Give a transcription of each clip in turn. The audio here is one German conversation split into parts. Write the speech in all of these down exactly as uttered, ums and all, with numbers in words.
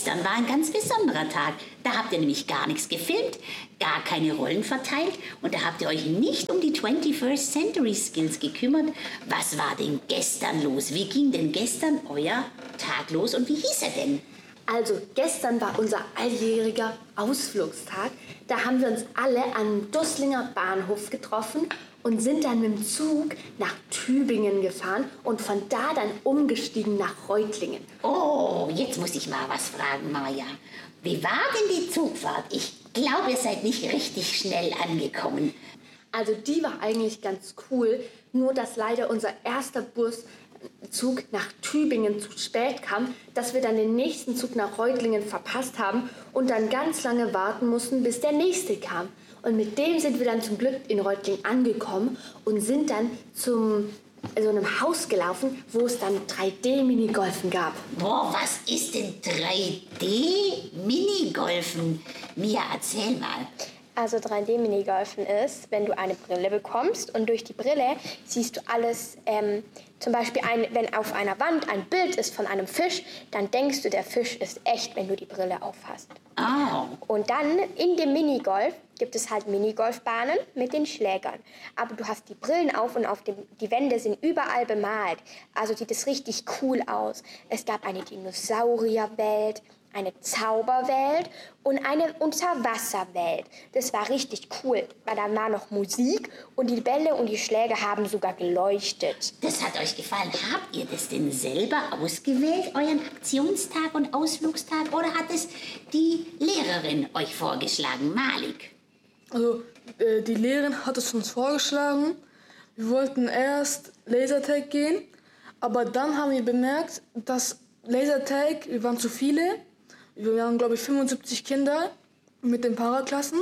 gestern war ein ganz besonderer Tag. Da habt ihr nämlich gar nichts gefilmt, gar keine Rollen verteilt und da habt ihr euch nicht um die twenty-first Century Skills gekümmert. Was war denn gestern los? Wie ging denn gestern euer Tag los und wie hieß er denn? Also gestern war unser alljähriger Ausflugstag. Da haben wir uns alle am Dusslinger Bahnhof getroffen und sind dann mit dem Zug nach Tübingen gefahren und von da dann umgestiegen nach Reutlingen. Oh, jetzt muss ich mal was fragen, Maja. Wie war denn die Zugfahrt? Ich glaube, ihr seid nicht richtig schnell angekommen. Also die war eigentlich ganz cool, nur dass leider unser erster Buszug nach Tübingen zu spät kam, dass wir dann den nächsten Zug nach Reutlingen verpasst haben und dann ganz lange warten mussten, bis der nächste kam. Und mit dem sind wir dann zum Glück in Reutlingen angekommen und sind dann zum so einem Haus gelaufen, wo es dann drei D Minigolfen gab. Boah, was ist denn drei D Minigolfen? Mia, erzähl mal. Also drei D Minigolfen ist, wenn du eine Brille bekommst und durch die Brille siehst du alles, ähm, zum Beispiel ein, wenn auf einer Wand ein Bild ist von einem Fisch, dann denkst du, der Fisch ist echt, wenn du die Brille aufhast. Oh. Und dann in dem Minigolf gibt es halt Minigolfbahnen mit den Schlägern. Aber du hast die Brillen auf und auf dem, die Wände sind überall bemalt. Also sieht es richtig cool aus. Es gab eine Dinosaurierwelt, eine Zauberwelt und eine Unterwasserwelt. Das war richtig cool, weil da war noch Musik und die Bälle und die Schläge haben sogar geleuchtet. Das hat euch gefallen. Habt ihr das denn selber ausgewählt, euren Aktionstag und Ausflugstag, oder hat es die Lehrerin euch vorgeschlagen, Malik? Also äh, die Lehrerin hat es uns vorgeschlagen. Wir wollten erst Lasertag gehen, aber dann haben wir bemerkt, dass Lasertag, wir waren zu viele. Wir waren, glaube ich, fünfundsiebzig Kinder mit den Paraklassen.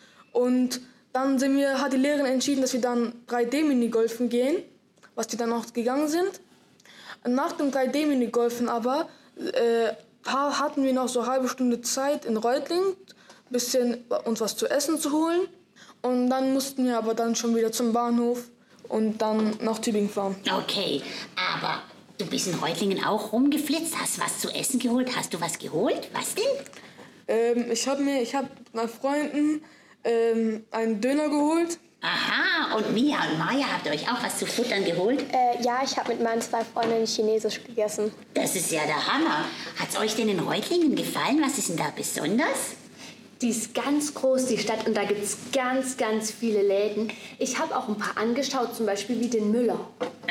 Und dann sind wir, hat die Lehrerin entschieden, dass wir dann drei D Minigolfen gehen, was wir dann auch gegangen sind. Nach dem drei D Minigolfen aber äh, hatten wir noch so eine halbe Stunde Zeit in Reutlingen, ein bisschen uns was zu essen zu holen. Und dann mussten wir aber dann schon wieder zum Bahnhof und dann nach Tübingen fahren. Okay, aber du bist in Reutlingen auch rumgeflitzt, hast was zu essen geholt. Hast du was geholt? Was denn? Ähm, ich habe mir, ich habe meinen Freunden ähm, einen Döner geholt. Aha, und Mia und Maja, habt ihr euch auch was zu futtern geholt? Äh, ja, ich habe mit meinen zwei Freundinnen Chinesisch gegessen. Das ist ja der Hammer. Hat's euch denn in Reutlingen gefallen? Was ist denn da besonders? Die ist ganz groß, die Stadt, und da gibt es ganz, ganz viele Läden. Ich habe auch ein paar angeschaut, zum Beispiel wie den Müller.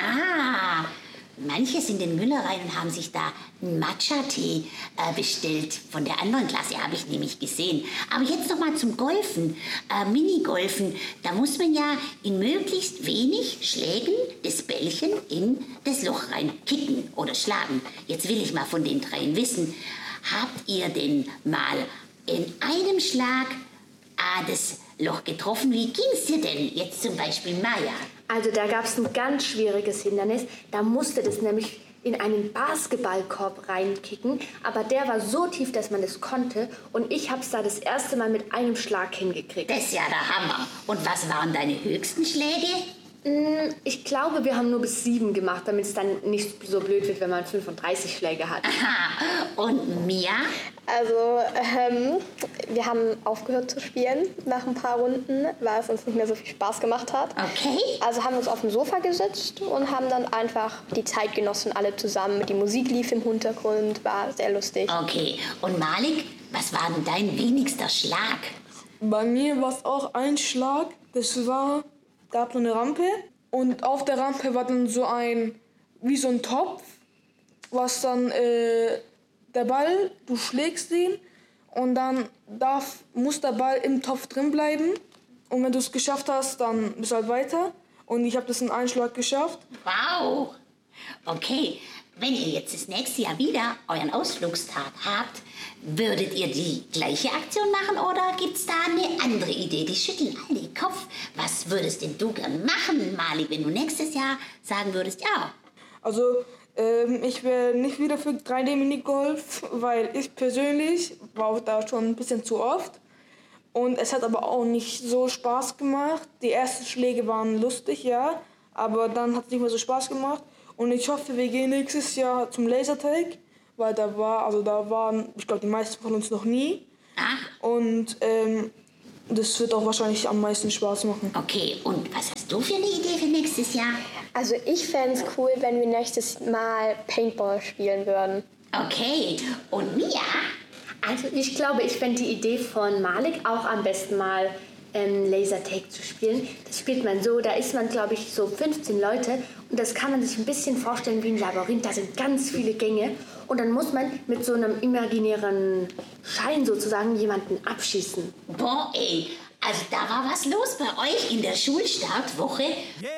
Ah, manche sind in Müller rein und haben sich da einen Matcha-Tee äh, bestellt. Von der anderen Klasse habe ich nämlich gesehen. Aber jetzt noch mal zum Golfen, äh, Minigolfen. Da muss man ja in möglichst wenig Schlägen das Bällchen in das Loch rein kicken oder schlagen. Jetzt will ich mal von den dreien wissen, habt ihr denn mal in einem Schlag ah, das Loch getroffen? Wie ging's dir denn jetzt zum Beispiel, Maja? Also da gab es ein ganz schwieriges Hindernis. Da musste das nämlich in einen Basketballkorb reinkicken. Aber der war so tief, dass man das konnte. Und ich habe es da das erste Mal mit einem Schlag hingekriegt. Das ist ja der Hammer. Und was waren deine höchsten Schläge? Ich glaube, wir haben nur bis sieben gemacht, damit es dann nicht so blöd wird, wenn man fünfunddreißig Schläge hat. Aha. Und Mia? Also, ähm, wir haben aufgehört zu spielen nach ein paar Runden, weil es uns nicht mehr so viel Spaß gemacht hat. Okay. Also haben wir uns auf dem Sofa gesetzt und haben dann einfach die Zeit genossen, alle zusammen. Die Musik lief im Hintergrund, war sehr lustig. Okay. Und Malik, was war denn dein wenigster Schlag? Bei mir war es auch ein Schlag. Das war, gab so eine Rampe und auf der Rampe war dann so ein, wie so ein Topf, was dann äh, der Ball, du schlägst ihn und dann darf, muss der Ball im Topf drin bleiben. Und wenn du es geschafft hast, dann bist du halt weiter. Und ich habe das in einem Schlag geschafft. Wow. Okay, wenn ihr jetzt das nächste Jahr wieder euren Ausflugstag habt, würdet ihr die gleiche Aktion machen oder gibt's da eine andere Idee? Die schütteln alle den Kopf. Was würdest denn du gern machen, Malik, wenn du nächstes Jahr sagen würdest, ja? Also ähm, ich wäre nicht wieder für drei D Minigolf, weil ich persönlich war da schon ein bisschen zu oft. Und es hat aber auch nicht so Spaß gemacht. Die ersten Schläge waren lustig, ja, aber dann hat es nicht mehr so Spaß gemacht. Und ich hoffe, wir gehen nächstes Jahr zum Lasertag, weil da war, also da waren, ich glaube, die meisten von uns noch nie. Ah, Und ähm, das wird auch wahrscheinlich am meisten Spaß machen. okay. Und was hast du für eine Idee für nächstes Jahr? Also ich fände es cool, wenn wir nächstes Mal Paintball spielen würden. Okay. Und Mia? Also ich glaube, ich fände die Idee von Malik auch am besten mal ähm, Lasertag zu spielen. Das spielt man so, da ist man, glaube ich, so fünfzehn Leute und das kann man sich ein bisschen vorstellen wie ein Labyrinth. Da sind ganz viele Gänge und dann muss man mit so einem imaginären Schein sozusagen jemanden abschießen. Boah, ey. Also da war was los bei euch in der Schulstartwoche.